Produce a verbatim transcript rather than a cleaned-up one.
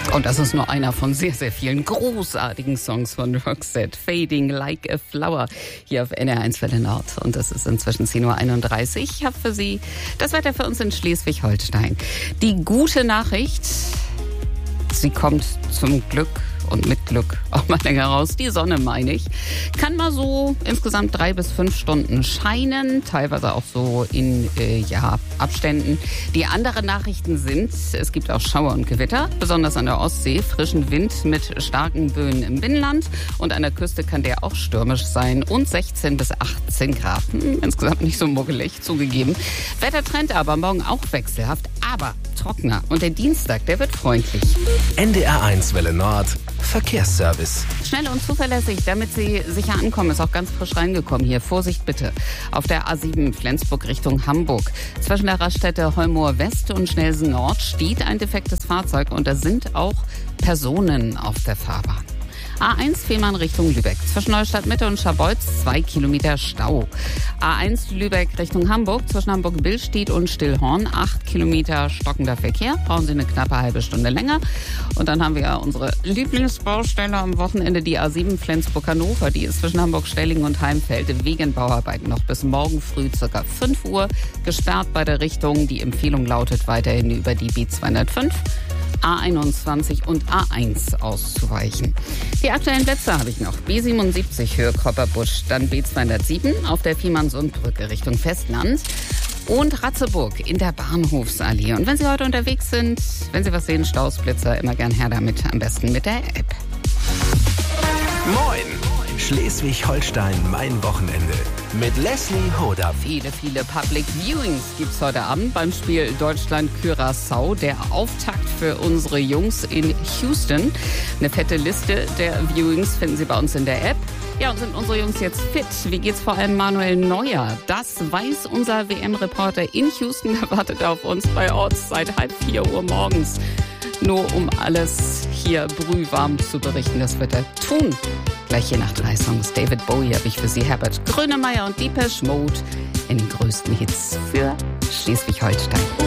Und das ist nur einer von sehr, sehr vielen großartigen Songs von Roxette. Fading Like a Flower hier auf N R eins Welle Nord. Und es ist inzwischen zehn Uhr einunddreißig. Ich habe für Sie das Wetter für uns in Schleswig-Holstein. Die gute Nachricht, sie kommt zum Glück und mit Glück auch mal länger raus. Die Sonne, meine ich, kann mal so insgesamt drei bis fünf Stunden scheinen, teilweise auch so in äh, ja, Abständen. Die anderen Nachrichten sind, es gibt auch Schauer und Gewitter, besonders an der Ostsee, frischen Wind mit starken Böen im Binnenland und an der Küste kann der auch stürmisch sein und sechzehn bis achtzehn Grad. Hm, insgesamt nicht so muggelig, zugegeben. Wettertrend aber morgen auch wechselhaft, aber trockener. Und der Dienstag, der wird freundlich. N D R eins Welle Nord Verkehrsservice. Schnell und zuverlässig, damit Sie sicher ankommen, ist auch ganz frisch reingekommen hier. Vorsicht bitte. Auf der A sieben Flensburg Richtung Hamburg. Zwischen der Raststätte Heumoor West und Schnelsen Nord steht ein defektes Fahrzeug und da sind auch Personen auf der Fahrbahn. A eins Fehmarn Richtung Lübeck. Zwischen Neustadt Mitte und Scharbeutz zwei Kilometer Stau. A eins Lübeck Richtung Hamburg. Zwischen Hamburg-Billstedt und Stillhorn acht Kilometer stockender Verkehr. Brauchen Sie eine knappe halbe Stunde länger. Und dann haben wir ja unsere Lieblingsbaustelle am Wochenende, die A sieben Flensburg-Hannover. Die ist zwischen Hamburg-Stellingen und Heimfeld wegen Bauarbeiten noch bis morgen früh ca. fünf Uhr gesperrt bei der Richtung. Die Empfehlung lautet weiterhin über die B zweihundertfünf. A einundzwanzig und A eins auszuweichen. Die aktuellen Plätze habe ich noch. B siebenundsiebzig Höhe Kopperbusch, dann B zweihundertsieben auf der Viehmannsundbrücke Richtung Festland und Ratzeburg in der Bahnhofsallee. Und wenn Sie heute unterwegs sind, wenn Sie was sehen, Stausblitzer, immer gern her damit, am besten mit der App. Moin! Schleswig-Holstein, mein Wochenende. Mit Leslie Hodam. Viele, viele Public Viewings gibt's heute Abend beim Spiel Deutschland-Curaçao. Der Auftakt für unsere Jungs in Houston. Eine fette Liste der Viewings finden Sie bei uns in der App. Ja, und sind unsere Jungs jetzt fit? Wie geht's vor allem Manuel Neuer? Das weiß unser W M-Reporter in Houston. Er wartet auf uns bei Orts seit halb vier Uhr morgens. Nur um alles hier brühwarm zu berichten. Das wird er tun. Gleich hier nach drei Songs David Bowie habe ich für Sie Herbert Grönemeyer und Depeche Mode in den größten Hits für Schleswig-Holstein.